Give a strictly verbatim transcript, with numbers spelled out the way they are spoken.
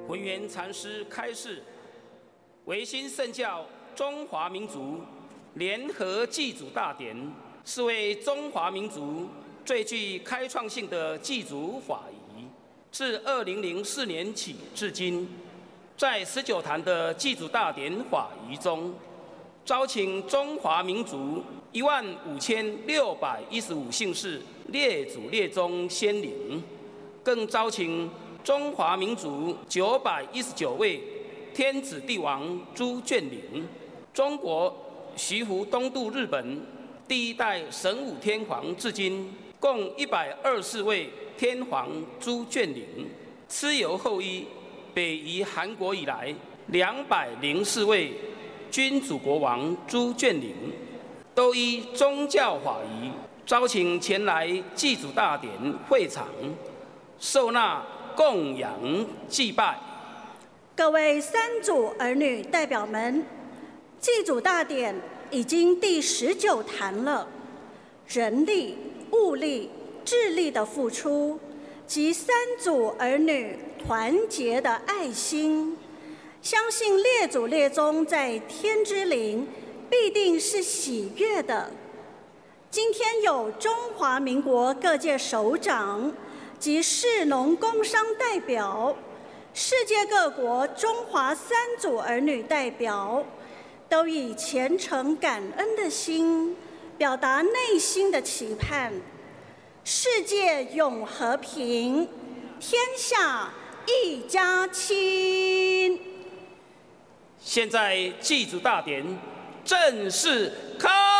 文渊禅师开示，维新圣教中华民族联合祭祖大典，是为中华民族最具开创性的祭祖法仪。自二零零四年起至今，在十九坛的祭祖大典法仪中，招请中华民族一万五千六百一十五姓氏列祖列宗先灵，更招请中华民族九百一十九位天子帝王诸眷领，中国徐福东渡日本第一代神武天皇至今共一百二十四位天皇诸眷领，蚩尤后裔北移韩国以来两百零四位君主国王诸眷领，都依宗教法仪招请前来祭祖大典会场，受纳供养祭拜。 各位三祖儿女代表们，祭祖大典已经第十九坛了，人力、物力、智力的付出及三祖儿女团结的爱心，相信列祖列宗在天之灵必定是喜悦的。今天有中华民国各界首长及士农工商代表，世界各国中华三祖儿女代表，都以虔诚感恩的心，表达内心的期盼：世界永和平，天下一家亲。 现在祭祖大典正式开